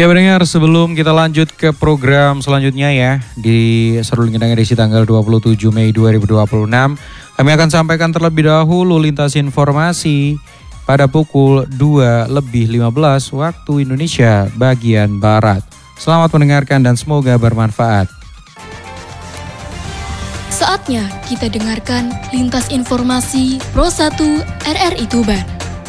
Ya pendengar, sebelum kita lanjut ke program selanjutnya ya, di Seruling Kendang edisi tanggal 27 Mei 2026, kami akan sampaikan terlebih dahulu lintas informasi pada pukul 2:15 waktu Indonesia bagian Barat. Selamat mendengarkan dan semoga bermanfaat. Saatnya kita dengarkan lintas informasi Pro 1 RRI Tuban.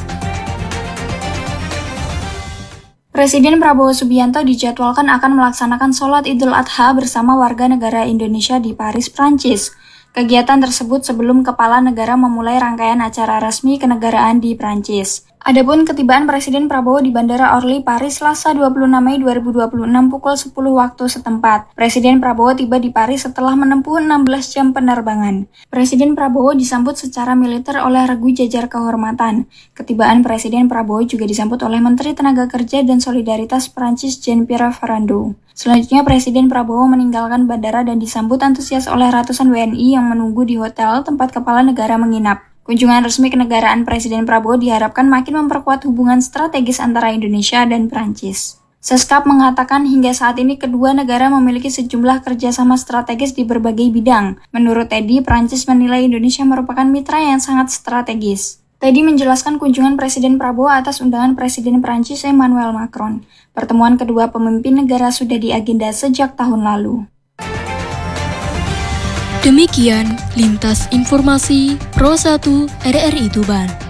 Presiden Prabowo Subianto dijadwalkan akan melaksanakan sholat Idul Adha bersama warga negara Indonesia di Paris, Prancis. Kegiatan tersebut sebelum Kepala Negara memulai rangkaian acara resmi kenegaraan di Prancis. Adapun ketibaan Presiden Prabowo di Bandara Orly, Paris, Selasa 26 Mei 2026 pukul 10 waktu setempat. Presiden Prabowo tiba di Paris setelah menempuh 16 jam penerbangan. Presiden Prabowo disambut secara militer oleh regu jajar kehormatan. Ketibaan Presiden Prabowo juga disambut oleh Menteri Tenaga Kerja dan Solidaritas Prancis Jean-Pierre Farandou. Selanjutnya Presiden Prabowo meninggalkan bandara dan disambut antusias oleh ratusan WNI yang menunggu di hotel tempat Kepala Negara menginap. Kunjungan resmi kenegaraan Presiden Prabowo diharapkan makin memperkuat hubungan strategis antara Indonesia dan Prancis. Seskap mengatakan hingga saat ini kedua negara memiliki sejumlah kerjasama strategis di berbagai bidang. Menurut Teddy, Prancis menilai Indonesia merupakan mitra yang sangat strategis. Teddy menjelaskan kunjungan Presiden Prabowo atas undangan Presiden Prancis Emmanuel Macron. Pertemuan kedua pemimpin negara sudah diagenda sejak tahun lalu. Demikian lintas informasi Pro 1 RRI Tuban.